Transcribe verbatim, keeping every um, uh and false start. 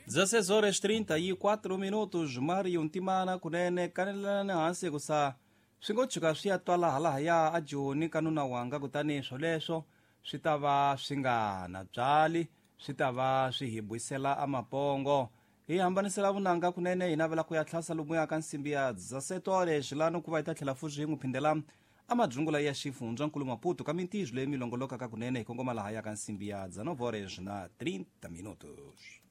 dezesseis horas trinta e quatro minutos. Mario Ntimana kunene kanelana hansi kusa swingotshuka swi ya twala halahaya a joni kanuna wanga kutani swoleswo swi ta va swi nga na byali swi ta va swi hi bwisela amapongo hi hambanisela vunanga kunene hi navela ku ya tlhasa lomu ya ka nsimbi ya dezesseis horas lano ku va hi ta tlhela futhi hi n'wi phindela amadzungula ya xifundzankulu Maputo ka mintizo leyi mi longolokaka kunene hi kongoma laha ya ka nsimbi ya dezanove horas na trinta minutos.